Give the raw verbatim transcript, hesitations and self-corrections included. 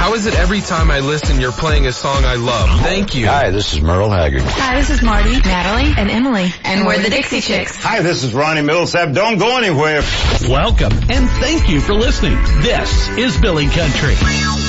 How is it every time I listen you're playing a song I love? Thank you. Hi, this is Merle Haggard. Hi, this is Marty, Natalie, and Emily. And we're the Dixie Chicks. Hi, this is Ronnie Millsap. Don't go anywhere. Welcome, and thank you for listening. This is Billy Country.